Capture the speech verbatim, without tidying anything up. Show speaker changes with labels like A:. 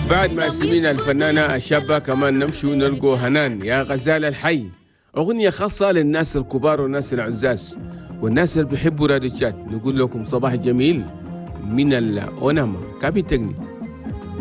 A: بعد ما سمينا الفنانة الشابة كمان نمشي ونلقوا هنان يا غزال الحي، أغنية خاصة للناس الكبار والناس العزاز والناس اللي بيحبوا راديو تشات. نقول لكم صباح جميل من الأوناما كابي تكنيك.